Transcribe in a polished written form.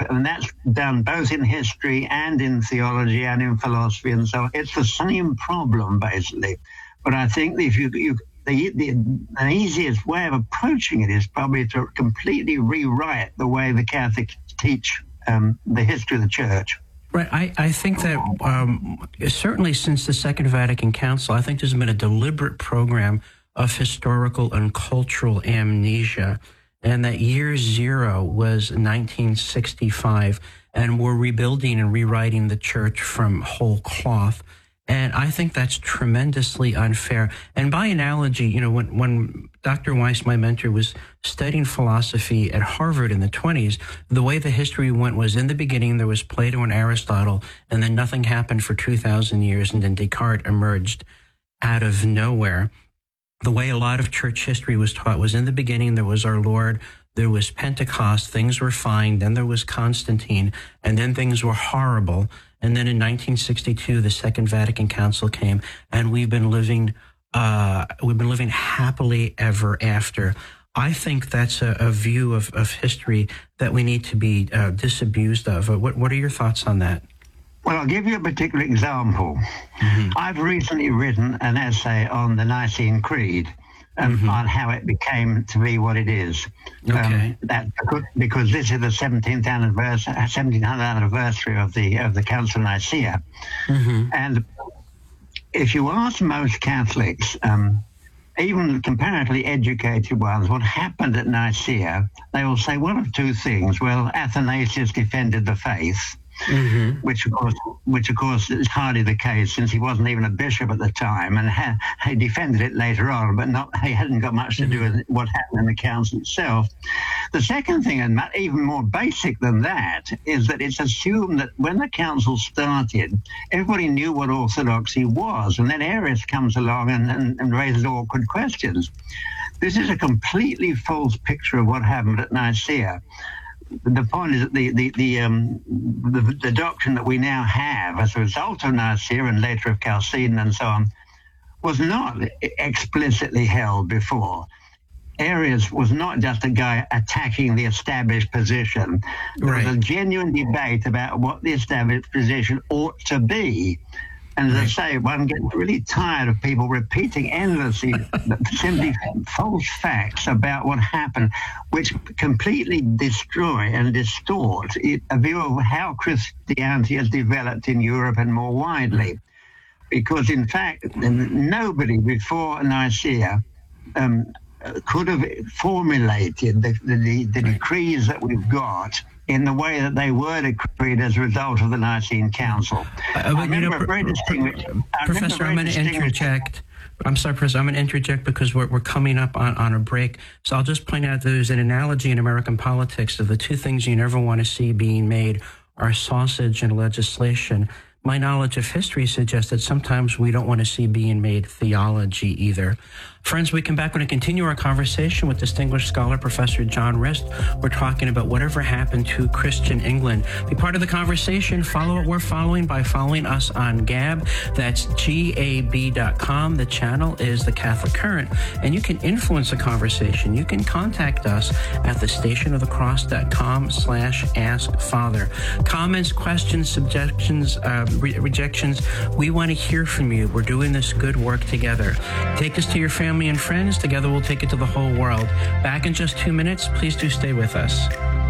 and that's done both in history and in theology and in philosophy and so on. It's the same problem, basically. But I think if the easiest way of approaching it is probably to completely rewrite the way the Catholics teach the history of the Church. Right. I think that certainly since the Second Vatican Council, I think there's been a deliberate program of historical and cultural amnesia, and that year zero was 1965, and we're rebuilding and rewriting the Church from whole cloth. And I think that's tremendously unfair. And by analogy, you know, when Dr. Weiss, my mentor, was studying philosophy at Harvard in the 20s, the way the history went was in the beginning there was Plato and Aristotle, and then nothing happened for 2,000 years, and then Descartes emerged out of nowhere. The way a lot of church history was taught was in the beginning there was our Lord, there was Pentecost, things were fine, then there was Constantine, and then things were horrible. And then in 1962, the Second Vatican Council came, and we've been living happily ever after. I think that's a view of history that we need to be disabused of. What are your thoughts on that? Well, I'll give you a particular example. Mm-hmm. I've recently written an essay on the Nicene Creed, on how it became to be what it is. Okay. Because this is the 17th anniversary of the Council of Nicaea. Mm-hmm. And if you ask most Catholics, even comparatively educated ones, what happened at Nicaea, they will say one of two things. Well, Athanasius defended the faith. Mm-hmm. Which of course is hardly the case, since he wasn't even a bishop at the time, and he defended it later on, but he hadn't got much to do with what happened in the council itself. The second thing, and even more basic than that, is that it's assumed that when the council started, everybody knew what orthodoxy was, and then Arius comes along and raises awkward questions. This is a completely false picture of what happened at Nicaea. The point is that the doctrine that we now have as a result of Nicaea and later of Chalcedon and so on was not explicitly held before. Arius was not just a guy attacking the established position. There was a genuine debate about what the established position ought to be. And as I say, one gets really tired of people repeating endlessly simply false facts about what happened, which completely destroy and distort a view of how Christianity has developed in Europe and more widely. Because, in fact, nobody before Nicaea could have formulated the decrees that we've got in the way that they were decreed as a result of the Nicene Council. Professor, I'm going to interject. I'm sorry, Professor, I'm going to interject because we're coming up on a break. So I'll just point out there's an analogy in American politics of the two things you never want to see being made are sausage and legislation. My knowledge of history suggests that sometimes we don't want to see being made theology either. Friends, we come back. We're going to continue our conversation with distinguished scholar, Professor John Rist. We're talking about whatever happened to Christian England. Be part of the conversation. Follow what we're following by following us on Gab. That's GAB.com. The channel is The Catholic Current. And you can influence the conversation. You can contact us at thestationofthecross.com/askfather. Comments, questions, subjections, rejections. We want to hear from you. We're doing this good work together. Take us to your family and friends. Together we'll take it to the whole world. Back in just 2 minutes. Please do stay with us.